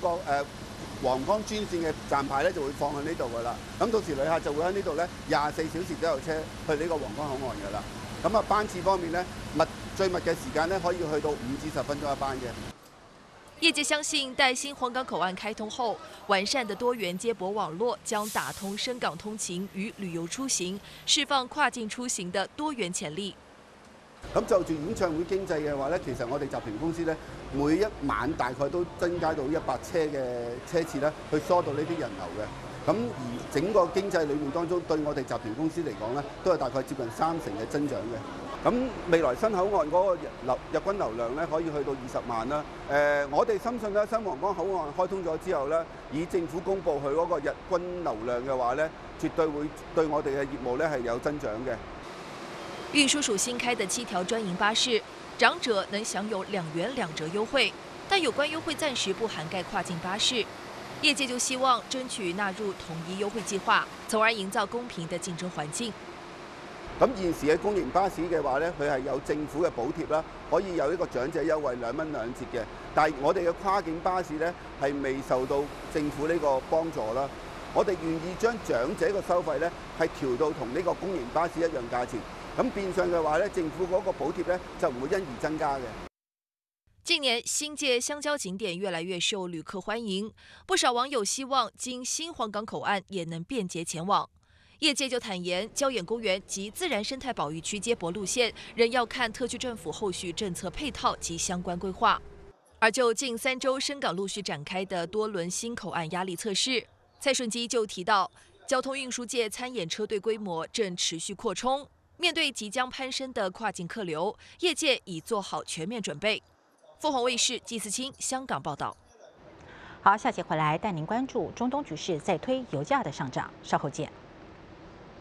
個皇崗專線嘅站牌咧就會放喺呢度噶啦。咁到時旅客就會喺呢度咧24小時都有車去呢個皇崗口岸噶啦。咁啊班次方面咧最密嘅時間咧可以去到5至10分鐘一班嘅。 业界相信，待新黄港口岸開通後，完善的多元接駁網絡將打通深港通勤與旅遊出行，釋放跨境出行的多元潛力。 咁就住演唱會經濟嘅話咧，其實我哋集團公司咧每一晚大概都增加到100車嘅車次咧，去疏導呢啲人流嘅。咁而整個經濟裏面當中，對我哋集團公司嚟講咧，都係大概接近30%嘅增長嘅。咁未來新口岸嗰個日均流量咧，可以去到20萬啦。我哋深信咧，新皇崗口岸開通咗之後咧，以政府公布佢嗰個日均流量嘅話咧，絕對會對我哋嘅業務咧係有增長嘅。 運輸署新開的7條專營巴士，長者能享有2元2折優惠，但有關優惠暫時不涵蓋跨境巴士。業界就希望爭取納入統一優惠計劃，從而營造公平的競爭環境。 咁現時嘅公營巴士嘅話咧，佢係有政府嘅補貼啦，可以有一個長者優惠2蚊2折嘅。但係我哋嘅跨境巴士咧係未受到政府呢個幫助啦。我哋願意將長者嘅收費咧係調到同呢個公營巴士一樣價錢。咁變相嘅話咧，政府嗰個補貼咧就唔會因而增加嘅。 近年新界鄉郊景點越來越受旅客歡迎，不少網友希望經新黃港口岸也能便捷前往。業界就坦言，礁眼公園及自然生態保育區接駁路線仍要看特區政府後續政策配套及相關規劃。而就近3週深港陸續展開的多輪新口岸壓力測試，蔡順基就提到，交通運輸界參演車隊規模正持續擴充，面對即將攀升的跨境客流，業界已做好全面準備。鳳凰衛視季思清香港報道。 好，下節回來帶您關注中東局勢再推油價的上漲，稍後見。